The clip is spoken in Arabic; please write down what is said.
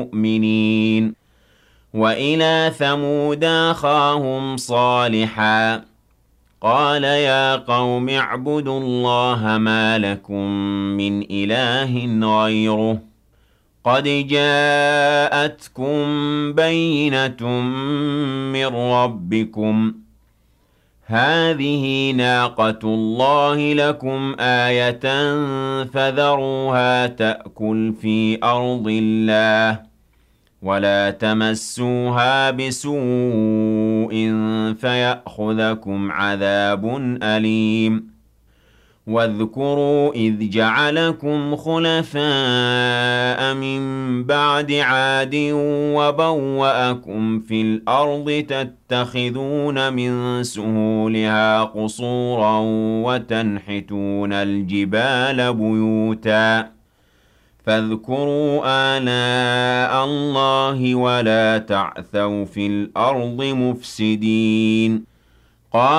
مُؤْمِنِينَ وَإِلَىٰ ثَمُودَ أَخَاهُمْ صَالِحًا قَالَ يَا قَوْمِ اعْبُدُوا اللَّهَ مَا لَكُم مِّنْ إِلَٰهٍ غَيْرُهُ قَدْ جَاءَتْكُم بَيِّنَةٌ مِّن رَّبِّكُمْ ۖ هَٰذِهِ نَاقَةُ اللَّهِ لَكُمْ آيَةً فَذَرُوهَا تَأْكُلْ فِي أَرْضِ اللَّهِ وَلَا تَمَسُّوهَا بِسُوءٍ فَيَأْخُذَكُمْ عَذَابٌ أَلِيمٌ وَاذْكُرُوا إِذْ جَعَلَكُمْ خُلَفَاءَ مِن بَعْدِ عَادٍ وَبَوَّأَكُمْ فِي الْأَرْضِ تَتَّخِذُونَ مِن سُهُولِهَا قُصُورًا وَتَنْحِتُونَ الْجِبَالَ بُيُوتًا فاذكروا آلاء الله ولا تعثوا في الأرض مفسدين